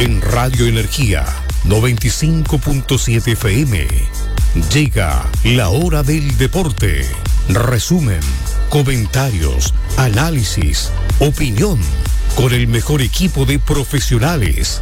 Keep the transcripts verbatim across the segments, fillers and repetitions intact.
En Radio Energía noventa y cinco punto siete F M llega la hora del deporte. Resumen, comentarios, análisis, opinión, con el mejor equipo de profesionales.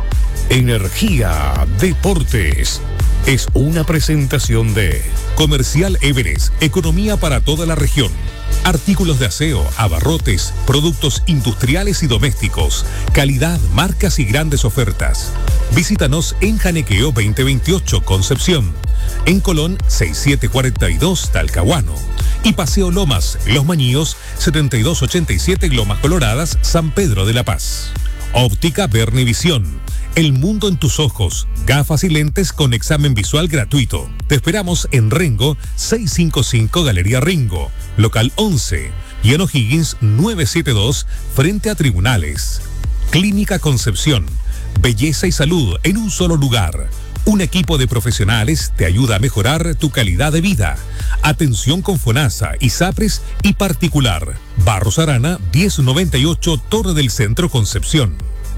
Energía Deportes es una presentación de Comercial Everest, economía para toda la región. Artículos de aseo, abarrotes, productos industriales y domésticos, calidad, marcas y grandes ofertas. Visítanos en Janequeo veinte veintiocho, Concepción, en Colón sesenta y siete cuarenta y dos, Talcahuano, y Paseo Lomas, Los Mañíos setenta y dos ochenta y siete, Lomas Coloradas, San Pedro de la Paz. Óptica Vernivisión, el mundo en tus ojos, gafas y lentes con examen visual gratuito. Te esperamos en Rengo seiscientos cincuenta y cinco, Galería Ringo, local once, y en O'Higgins novecientos setenta y dos, frente a Tribunales. Clínica Concepción, belleza y salud en un solo lugar. Un equipo de profesionales te ayuda a mejorar tu calidad de vida. Atención con FONASA, ISAPRES y particular. Barros Arana diez noventa y ocho, Torre del Centro, Concepción.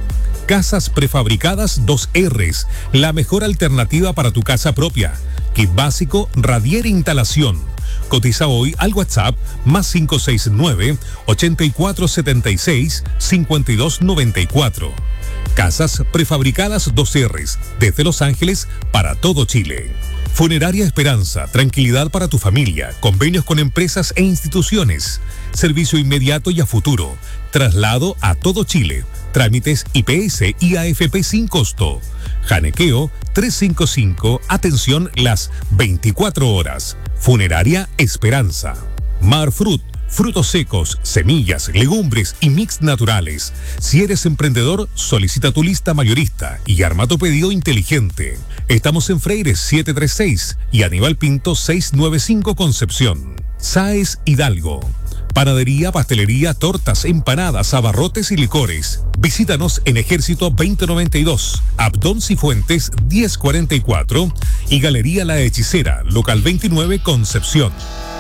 Casas prefabricadas dos R's, la mejor alternativa para tu casa propia. Kit básico, radier e instalación. Cotiza hoy al WhatsApp más cinco seis nueve, ochenta y cuatro setenta y seis, cincuenta y dos noventa y cuatro. Casas prefabricadas dos R's, desde Los Ángeles para todo Chile. Funeraria Esperanza, tranquilidad para tu familia, convenios con empresas e instituciones, servicio inmediato y a futuro, traslado a todo Chile, trámites I P S y A F P sin costo. Janequeo trescientos cincuenta y cinco, atención las veinticuatro horas. Funeraria Esperanza. Marfrut, frutos secos, semillas, legumbres y mix naturales. Si eres emprendedor, solicita tu lista mayorista y arma tu pedido inteligente. Estamos en Freire setecientos treinta y seis y Aníbal Pinto seiscientos noventa y cinco, Concepción. Sáez Hidalgo. Panadería, pastelería, tortas, empanadas, abarrotes y licores. Visítanos en Ejército veinte noventa y dos, Abdón Cifuentes diez cuarenta y cuatro y Galería La Hechicera, local veintinueve, Concepción.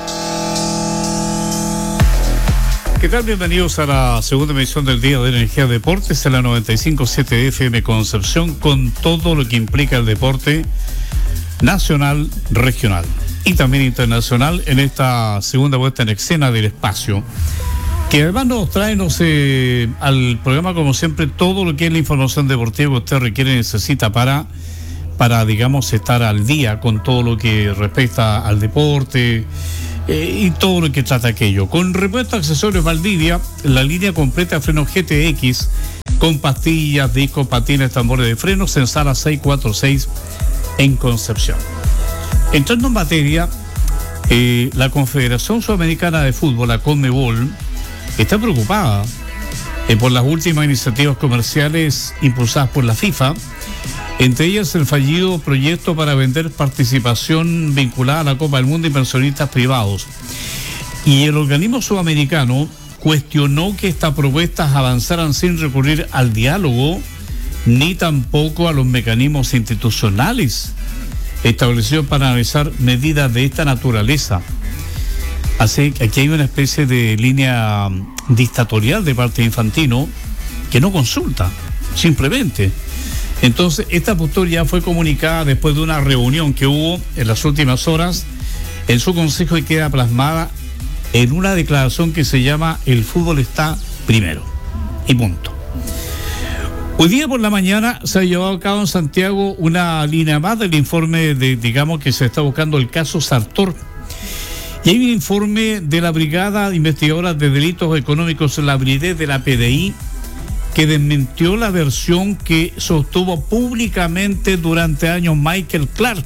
¿Qué tal? Bienvenidos a la segunda emisión del Día de Energía Deportes en la noventa y cinco punto siete F M Concepción, con todo lo que implica el deporte nacional, regional y también internacional en esta segunda vuelta en escena del espacio, que además nos trae, no sé, al programa como siempre todo lo que es la información deportiva que usted requiere y necesita para, para digamos, estar al día con todo lo que respecta al deporte eh, y todo lo que trata aquello. Con Repuestos Accesorios Valdivia, la línea completa de frenos G T X con pastillas, discos, patines, tambores de frenos en Sala seiscientos cuarenta y seis en Concepción. Entrando en materia, eh, la Confederación Sudamericana de Fútbol, la CONMEBOL, está preocupada eh, por las últimas iniciativas comerciales impulsadas por la FIFA, entre ellas el fallido proyecto para vender participación vinculada a la Copa del Mundo a inversionistas privados. Y el organismo sudamericano cuestionó que estas propuestas avanzaran sin recurrir al diálogo ni tampoco a los mecanismos institucionales establecidos para analizar medidas de esta naturaleza. Así que aquí hay una especie de línea dictatorial de parte de Infantino que no consulta, simplemente. Entonces, esta postura ya fue comunicada después de una reunión que hubo en las últimas horas en su consejo y queda plasmada en una declaración que se llama "El fútbol está primero", y punto. Hoy día por la mañana se ha llevado a cabo en Santiago una línea más del informe de, digamos, que se está buscando el caso Sartor. Y hay un informe de la Brigada Investigadora de Delitos Económicos, la BRIDE de la P D I, que desmintió la versión que sostuvo públicamente durante años Michael Clark,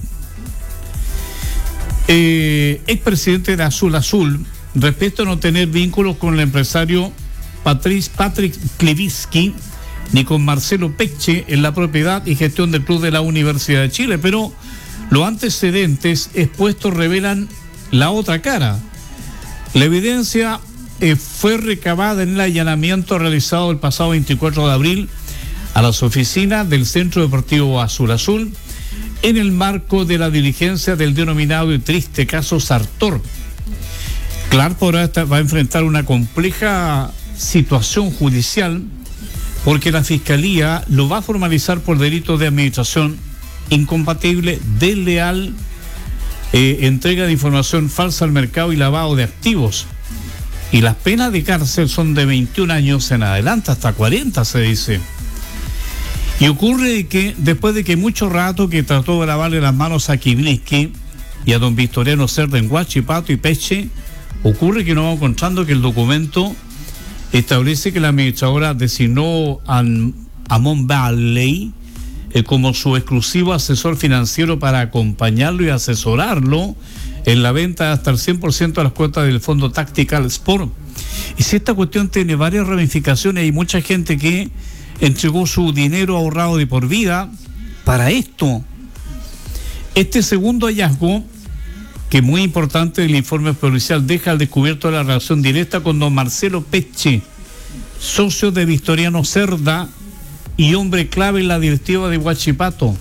eh, expresidente de Azul Azul, respecto a no tener vínculos con el empresario Patrick, Patrick Klevitsky ni con Marcelo Pecce en la propiedad y gestión del Club de la Universidad de Chile, pero los antecedentes expuestos revelan la otra cara. La evidencia eh, fue recabada en el allanamiento realizado el pasado veinticuatro de abril a las oficinas del Centro Deportivo Azul Azul en el marco de la diligencia del denominado y triste caso Sartor. Clark por ahora va a enfrentar una compleja situación judicial porque la Fiscalía lo va a formalizar por delito de administración incompatible, desleal, eh, entrega de información falsa al mercado y lavado de activos. Y las penas de cárcel son de veintiún años en adelante, hasta cuarenta se dice. Y ocurre que después de que mucho rato que trató de lavarle las manos a Kiblinski y a don Victoriano Cerda en Huachipato y Peche, ocurre que nos vamos encontrando que el documento establece que la administradora designó a Amon Valley eh, como su exclusivo asesor financiero para acompañarlo y asesorarlo en la venta hasta el cien por ciento de las cuotas del fondo Tactical Sport. Y si esta cuestión tiene varias ramificaciones, hay mucha gente que entregó su dinero ahorrado de por vida para esto. Este segundo hallazgo, que es muy importante, el informe policial deja al descubierto la relación directa con don Marcelo Peche, socio de Victoriano Cerda y hombre clave en la directiva de Huachipato.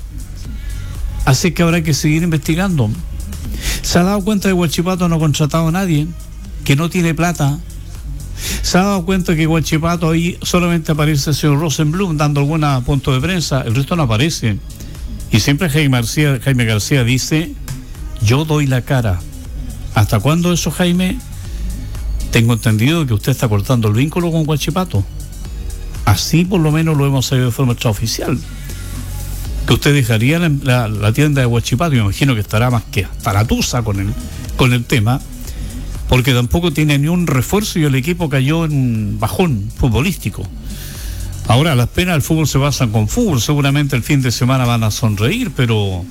Así que habrá que seguir investigando. ¿Se ha dado cuenta que Huachipato no ha contratado a nadie? Que no tiene plata. ¿Se ha dado cuenta que Huachipato ahí solamente aparece el señor Rosenblum dando algún punto de prensa? El resto no aparece. Y siempre Jaime García, Jaime García dice: yo doy la cara. ¿Hasta cuándo eso, Jaime? Tengo entendido que usted está cortando el vínculo con Huachipato. Así por lo menos lo hemos sabido de forma extraoficial. Que usted dejaría la, la, la tienda de Huachipato, y me imagino que estará más que hasta la tusa con el, con el tema, porque tampoco tiene ni un refuerzo y el equipo cayó en un bajón futbolístico. Ahora las penas del fútbol se basan con fútbol, seguramente el fin de semana van a sonreír, pero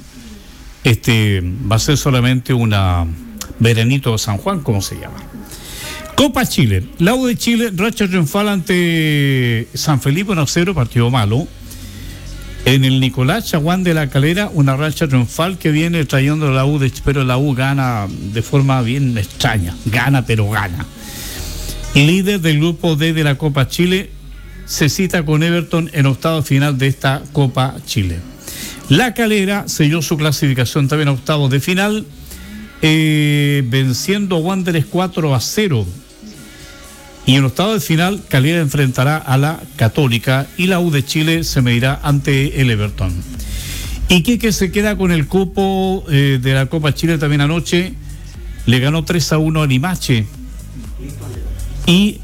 este va a ser solamente una veranito de San Juan, como se llama. Copa Chile, la U de Chile, racha triunfal ante San Felipe uno a cero, partido malo. En el Nicolás Chaguán de la Calera, una racha triunfal que viene trayendo la U, de, pero la U gana de forma bien extraña, gana pero gana. Y líder del grupo D de la Copa Chile, se cita con Everton en octavo final de esta Copa Chile. La Calera selló su clasificación también a octavos de final, eh, venciendo a Wanderers cuatro a cero. Y en octavo de final, Calera enfrentará a la Católica y la U de Chile se medirá ante el Everton. Iquique se queda con el cupo eh, de la Copa Chile también anoche, le ganó tres a uno a Limache. Y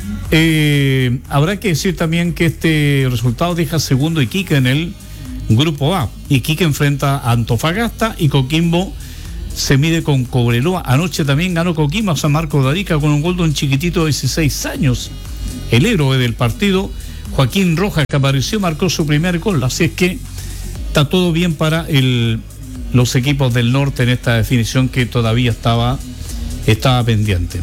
eh, habrá que decir también que este resultado deja segundo Iquique en el grupo A. Iquique enfrenta a Antofagasta y Coquimbo se mide con Cobreloa. Anoche también ganó Coquimbo a San Marcos de Arica con un gol de un chiquitito de dieciséis años. El héroe del partido, Joaquín Rojas, que apareció, marcó su primer gol. Así es que está todo bien para el, los equipos del norte en esta definición que todavía estaba, estaba pendiente.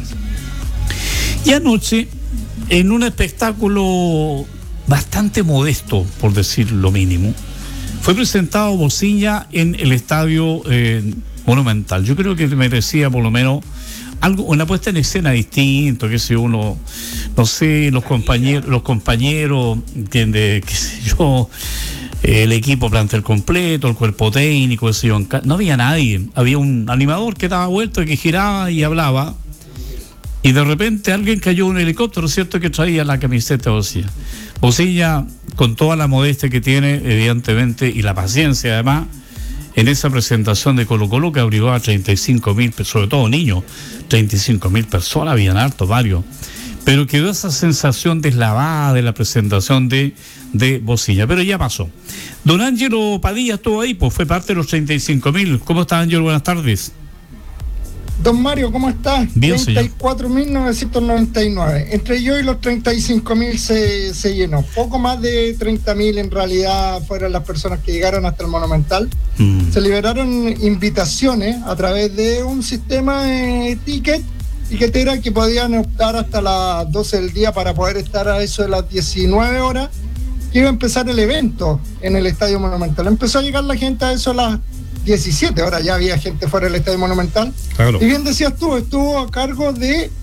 Y anoche, en un espectáculo bastante modesto, por decir lo mínimo, fue presentado Bocilla en el estadio eh, Monumental. Yo creo que merecía por lo menos algo, una puesta en escena distinto, que si uno, no sé, los compañeros, los compañeros, ¿entiendes? Qué sé yo, el equipo plantel completo, el cuerpo técnico, qué sé yo, no había nadie, había un animador que daba vueltas, que giraba y hablaba, y de repente alguien cayó en un helicóptero, ¿cierto?, que traía la camiseta de Bocilla. Bocilla, con toda la modestia que tiene, evidentemente, y la paciencia además, en esa presentación de Colo Colo que abrigó a treinta y cinco mil, sobre todo niños, treinta y cinco mil personas, habían harto, varios, pero quedó esa sensación deslavada de la presentación de, de Bocilla, pero ya pasó. Don Ángelo Padilla estuvo ahí, pues fue parte de los treinta y cinco mil. ¿Cómo está, Ángelo? Buenas tardes. Don Mario, ¿cómo está? Bien, treinta y cuatro mil novecientos noventa y nueve. Entre yo y los treinta y cinco mil se, se llenó. Poco más de treinta mil en realidad fueron las personas que llegaron hasta el Monumental. Mm. Se liberaron invitaciones a través de un sistema de ticket, tiquetera, que podían optar hasta las doce del día para poder estar a eso de las diecinueve horas, que iba a empezar el evento en el Estadio Monumental. Empezó a llegar la gente a eso a las diecisiete horas, ya había gente fuera del Estadio Monumental. Claro. Y bien decías tú, estuvo a cargo de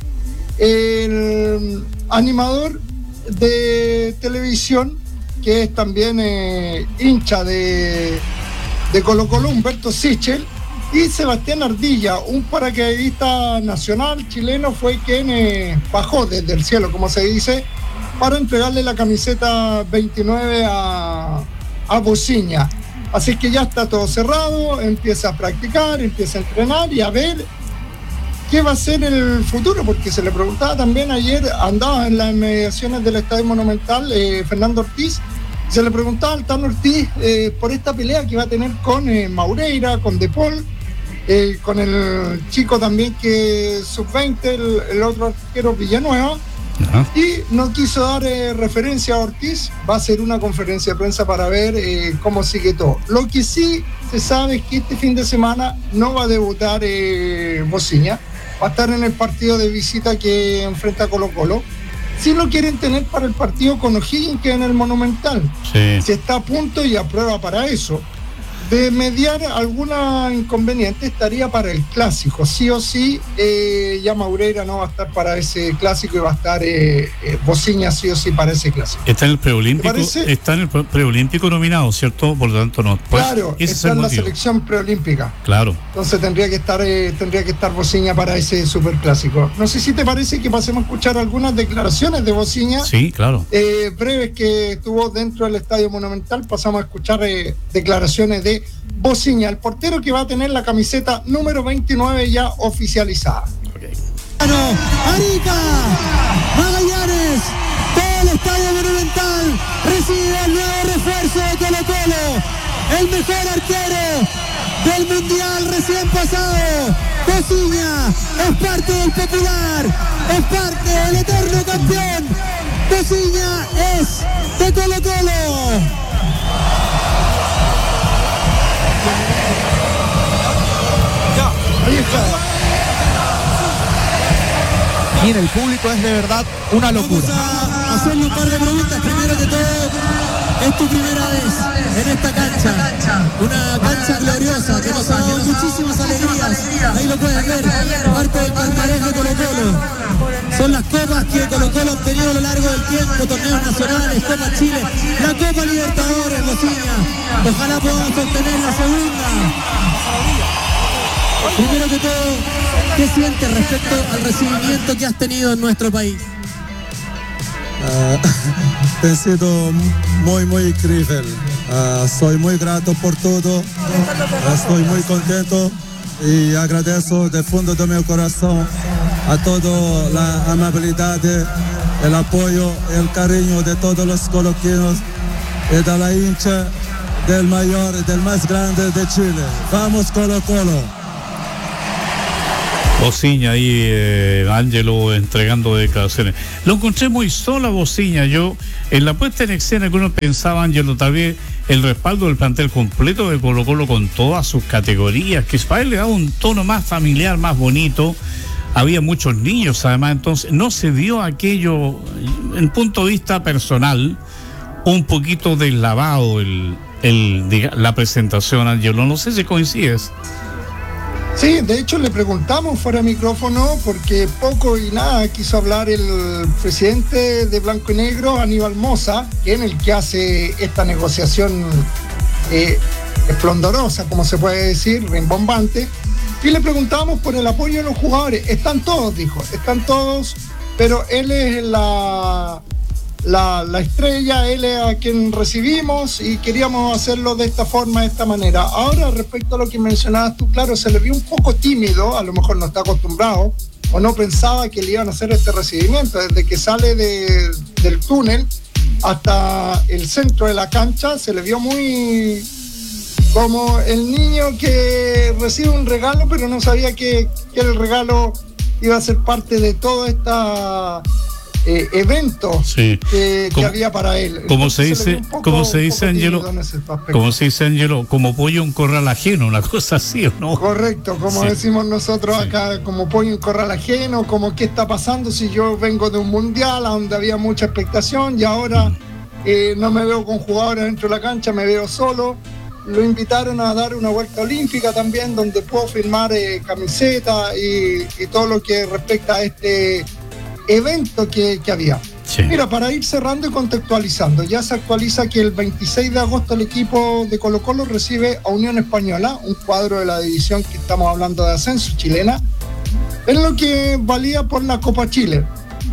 el animador de televisión, que es también eh, hincha de, de Colo Colo, Humberto Sichel, y Sebastián Ardilla, un paracaidista nacional chileno, fue quien eh, bajó desde el cielo, como se dice, para entregarle la camiseta veintinueve a, a Bociña. Así que ya está todo cerrado, empieza a practicar, empieza a entrenar y a ver qué va a ser el futuro, porque se le preguntaba también ayer, andaba en las inmediaciones del Estadio Monumental, eh, Fernando Ortiz, se le preguntaba al Tano Ortiz eh, por esta pelea que va a tener con eh, Maureira, con De Paul, eh, con el chico también que sub veinte, el, el otro arquero Villanueva. Ajá. Y no quiso dar eh, referencia a Ortiz. Va a hacer una conferencia de prensa para ver eh, cómo sigue todo. Lo que sí se sabe es que este fin de semana no va a debutar eh, Bociña, va a estar en el partido de visita que enfrenta a Colo Colo. Si lo quieren tener para el partido con O'Higgins, que es en el Monumental, sí. Si está a punto y a prueba para eso. De mediar alguna inconveniente estaría para el clásico, sí o sí. eh, ya Maureira no va a estar para ese clásico y va a estar eh, eh, Bociña sí o sí para ese clásico. Está en el preolímpico, está en el preolímpico nominado, ¿cierto? Por lo tanto no. Pues, claro, está en la selección preolímpica. Claro. Entonces tendría que estar eh, tendría que estar Bociña para ese superclásico. No sé si te parece que pasemos a escuchar algunas declaraciones de Bociña. Sí, claro. Eh, breves que estuvo dentro del Estadio Monumental. Pasamos a escuchar eh, declaraciones de Bociña, el portero que va a tener la camiseta número veintinueve ya oficializada. Okay. Arica, Magallanes, todo el Estadio Monumental recibe el nuevo refuerzo de Colo Colo, el mejor arquero del Mundial recién pasado. Bociña es parte del popular, es parte del eterno campeón. Bociña es de Colo Colo. Ahí está. Mira, el público es de verdad una locura. Vamos a hacerle un par de preguntas. Primero que todo, es tu primera vez en esta cancha. Una cancha gloriosa que nos ha dado muchísimas alegrías. Ahí lo pueden ver, parte del palmarés de Colo Colo. Son las copas que Colo Colo ha obtenido a lo largo del tiempo, torneos nacionales, Copa Chile, la Copa Libertadores, Bociña. Ojalá podamos obtener la segunda. Primero que todo, ¿qué sientes respecto al recibimiento que has tenido en nuestro país? Uh, he sido muy, muy increíble. Uh, soy muy grato por todo. Uh, estoy muy contento y agradezco del fondo de mi corazón a toda la amabilidad, el apoyo, el cariño de todos los coloquinos y de la hincha del mayor, del más grande de Chile. Vamos Colo Colo. Bociña ahí, eh, Ángelo entregando declaraciones. Lo encontré muy solo a Bociña. Yo, en la puesta en escena que uno pensaba, Ángelo, tal vez el respaldo del plantel completo de Colo Colo con todas sus categorías, que para él le daba un tono más familiar, más bonito. Había muchos niños, además, entonces no se dio aquello, en punto de vista personal, un poquito deslavado el, el, la presentación, Ángelo. No sé si coincides. Sí, de hecho le preguntamos fuera de micrófono porque poco y nada quiso hablar el presidente de Blanco y Negro, Aníbal Mosa, que es el que hace esta negociación eh, esplendorosa, como se puede decir, rimbombante, y le preguntábamos por el apoyo de los jugadores. Están todos, dijo, están todos, pero él es la... La, la estrella, él es a quien recibimos y queríamos hacerlo de esta forma, de esta manera. Ahora, respecto a lo que mencionabas tú, claro, se le vio un poco tímido, a lo mejor no está acostumbrado o no pensaba que le iban a hacer este recibimiento. Desde que sale de, del túnel hasta el centro de la cancha se le vio muy como el niño que recibe un regalo pero no sabía que, que el regalo iba a ser parte de toda esta Eh, evento sí. que, como, que había para él. Como se dice, como se dice Ángelo, como se dice Ángelo, como pollo en corral ajeno, una cosa así, ¿o no? Correcto, como sí. decimos nosotros sí. acá, como pollo en corral ajeno, como qué está pasando si yo vengo de un mundial a donde había mucha expectación y ahora mm. eh, no me veo con jugadores dentro de la cancha, me veo solo. Lo invitaron a dar una vuelta olímpica también, donde puedo firmar eh, camiseta y, y todo lo que respecta a este evento que, que había. Sí. Mira, para ir cerrando y contextualizando, ya se actualiza que el veintiséis de agosto el equipo de Colo Colo recibe a Unión Española, un cuadro de la división que estamos hablando de ascenso chilena, en lo que valía por la Copa Chile.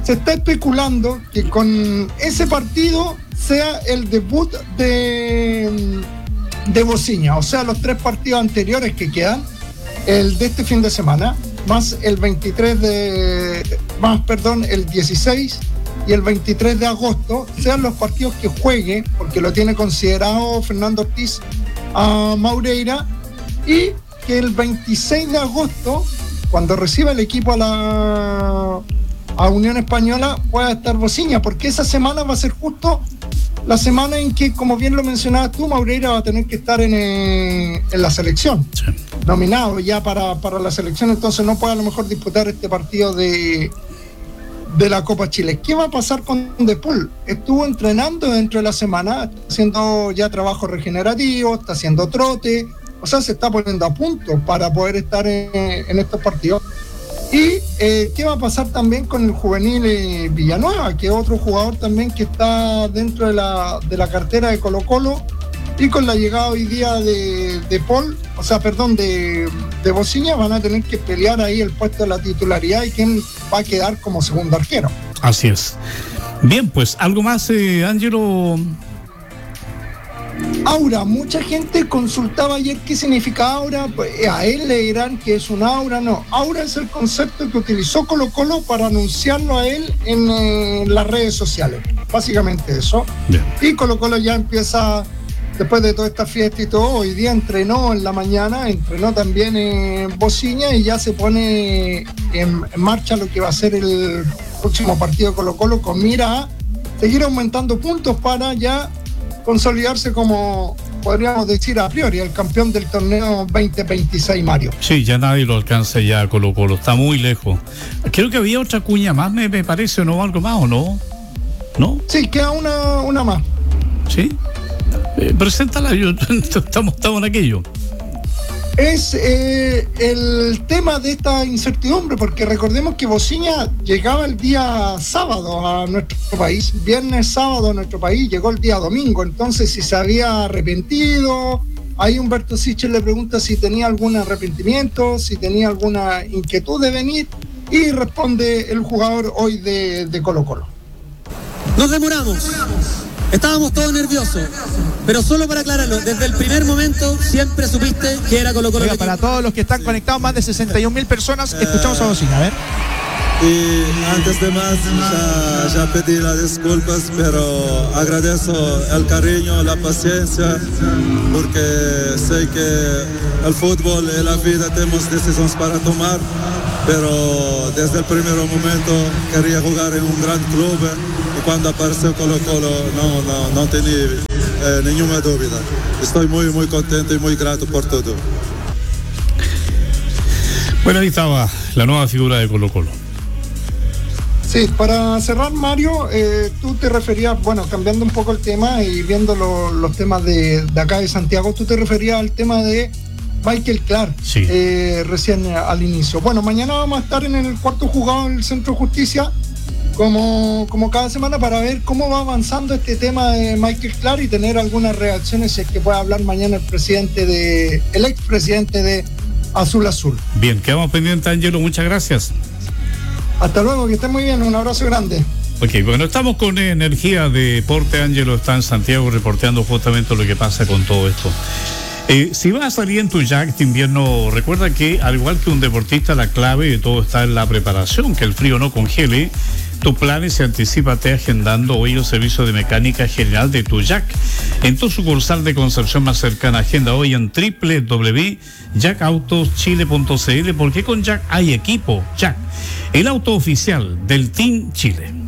se está especulando que con ese partido sea el debut de, de Bociña, o sea, los tres partidos anteriores que quedan, el de este fin de semana, más el veintitrés de, más, perdón, el dieciséis y el veintitrés de agosto, sean los partidos que juegue, porque lo tiene considerado Fernando Ortiz a Maureira, y que el veintiséis de agosto, cuando reciba el equipo a la a Unión Española, pueda estar Bociña, porque esa semana va a ser justo la semana en que, como bien lo mencionabas tú, Maureira va a tener que estar en, eh, en la selección, sí, nominado ya para, para la selección, entonces no puede a lo mejor disputar este partido de, de la Copa Chile. ¿Qué va a pasar con De Paul? Estuvo entrenando dentro de la semana, está haciendo ya trabajo regenerativo, está haciendo trote, o sea, se está poniendo a punto para poder estar en, en estos partidos. Y eh, qué va a pasar también con el juvenil eh, Villanueva, que es otro jugador también que está dentro de la, de la cartera de Colo-Colo, y con la llegada hoy día de, de Paul, o sea, perdón, de, de Bociña, van a tener que pelear ahí el puesto de la titularidad y quién va a quedar como segundo arquero. Así es. Bien, pues, ¿algo más, eh, Ángelo? Aura, mucha gente consultaba ayer qué significa aura, pues a él le dirán que es un aura, no, aura es el concepto que utilizó Colo-Colo para anunciarlo a él en eh, las redes sociales, básicamente eso. Bien. Y Colo-Colo ya empieza, después de toda esta fiesta y todo, hoy día entrenó en la mañana, entrenó también en Bociña y ya se pone en, en marcha lo que va a ser el próximo partido de Colo-Colo con mira a seguir aumentando puntos para ya consolidarse como, podríamos decir a priori, el campeón del torneo veinte veintiséis, Mario. Sí, ya nadie lo alcanza ya a Colo-Colo, está muy lejos. Creo que había otra cuña más, me, me parece, ¿no? Algo más, ¿o no? ¿No? Sí, queda una, una más. ¿Sí? Eh, preséntala, yo, estamos, estamos en aquello. Es eh, el tema de esta incertidumbre, porque recordemos que Bociña llegaba el día sábado a nuestro país, viernes, sábado a nuestro país, llegó el día domingo, entonces si se había arrepentido, ahí Humberto Sichel le pregunta si tenía algún arrepentimiento, si tenía alguna inquietud de venir, y responde el jugador hoy de, de Colo-Colo. Nos demoramos. Estábamos todos nerviosos, pero solo para aclararlo, desde el primer momento siempre supiste que era Colo-Colo. Oiga, para todos los que están conectados, más de sesenta y un mil personas, escuchamos a Bociña, a ver. Y antes de más, ya, ya pedí las disculpas, pero agradezco el cariño, la paciencia, porque sé que el fútbol y la vida tenemos decisiones para tomar, pero desde el primer momento quería jugar en un gran club y cuando apareció Colo-Colo no, no, no tenía eh, ninguna duda. Estoy muy, muy contento y muy grato por todo. Bueno, ahí estaba la nueva figura de Colo-Colo. Sí, para cerrar, Mario, eh, tú te referías, bueno, cambiando un poco el tema y viendo lo, los temas de, de acá de Santiago, tú te referías al tema de Michael Clark, sí. eh, recién al inicio. Bueno, mañana vamos a estar en el cuarto juzgado del Centro de Justicia, como, como cada semana, para ver cómo va avanzando este tema de Michael Clark y tener algunas reacciones, si es que pueda hablar mañana el presidente de, el expresidente de Azul Azul. Bien, quedamos pendientes, Ángelo, muchas gracias. Hasta luego, que estén muy bien, un abrazo grande. Ok, bueno, estamos con Energía Deporte. Ángelo está en Santiago reporteando justamente lo que pasa con todo esto. Eh, si vas a salir en tu Jack este invierno, recuerda que al igual que un deportista, la clave de todo está en la preparación, que el frío no congele tus planes y anticípate agendando hoy el servicio de mecánica general de tu Jack. En tu sucursal de Concepción más cercana, agenda hoy en doble u doble u doble u punto jack autos chile punto c l, porque con Jack hay equipo. Jack, el auto oficial del Team Chile.